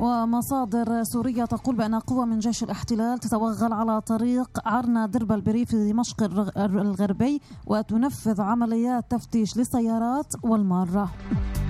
ومصادر سورية تقول بأن قوى من جيش الاحتلال تتوغل على طريق عرنا دربل بريف دمشق الغربي وتنفذ عمليات تفتيش للسيارات والمارة.